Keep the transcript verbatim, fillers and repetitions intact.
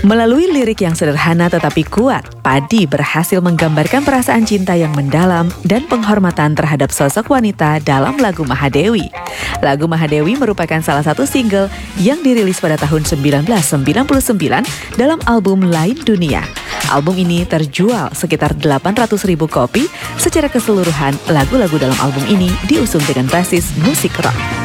Melalui lirik yang sederhana tetapi kuat, Padi berhasil menggambarkan perasaan cinta yang mendalam dan penghormatan terhadap sosok wanita dalam lagu Mahadewi. Lagu Mahadewi merupakan salah satu single yang dirilis pada tahun sembilan belas sembilan puluh sembilan dalam album Lain Dunia. Album ini terjual sekitar delapan ratus ribu kopi. Secara keseluruhan, lagu-lagu dalam album ini diusung dengan basis musik rock.